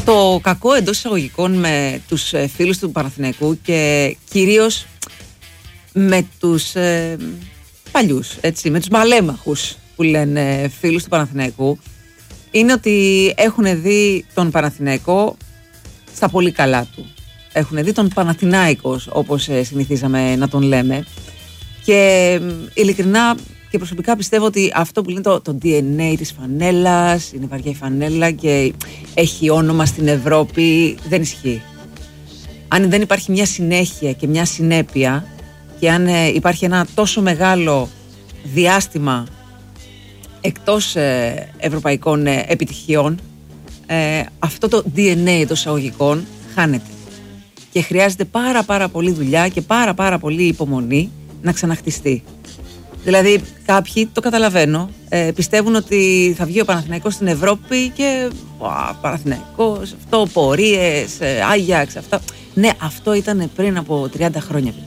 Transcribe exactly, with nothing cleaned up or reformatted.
το κακό εντός εισαγωγικών με τους φίλους του Παναθηναϊκού και κυρίως με τους ε, παλιούς, έτσι, με τους μαλέμαχους που λένε φίλους του Παναθηναϊκού, είναι ότι έχουν δει τον Παναθηναϊκό στα πολύ καλά του. Έχουν δει τον Παναθηνάικος, όπως ε, συνηθίζαμε να τον λέμε, και ε, ειλικρινά και προσωπικά πιστεύω ότι αυτό που λένε το, το ντι εν έι της φανέλας, είναι βαριά η φανέλα και έχει όνομα στην Ευρώπη, δεν ισχύει. Αν δεν υπάρχει μια συνέχεια και μια συνέπεια και αν ε, υπάρχει ένα τόσο μεγάλο διάστημα εκτός ε, ευρωπαϊκών ε, επιτυχιών, ε, αυτό το ντι εν έι των εισαγωγικών χάνεται και χρειάζεται πάρα πάρα πολύ δουλειά και πάρα πάρα πολύ υπομονή να ξαναχτιστεί. Δηλαδή κάποιοι, το καταλαβαίνω, ε, πιστεύουν ότι θα βγει ο Παναθηναϊκός στην Ευρώπη και ο Παναθηναϊκός, αυτό, πορείες, ε, Άγιαξ, αυτά. Ναι, αυτό ήταν πριν από τριάντα χρόνια.